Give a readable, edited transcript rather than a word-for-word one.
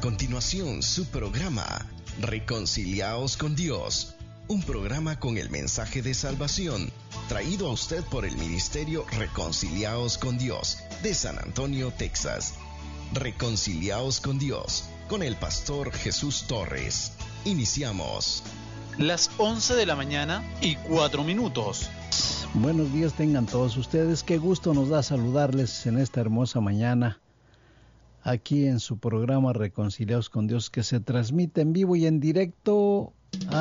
continuación, su programa Reconciliaos con Dios, un programa con el mensaje de salvación, traído a usted por el Ministerio Reconciliaos con Dios, de San Antonio, Texas. Reconciliaos con Dios, con el pastor Jesús Torres. Iniciamos. Las 11 de la mañana y 4 minutos. Buenos días tengan todos ustedes. Qué gusto nos da saludarles en esta hermosa mañana, aquí en su programa Reconciliados con Dios, que se transmite en vivo y en directo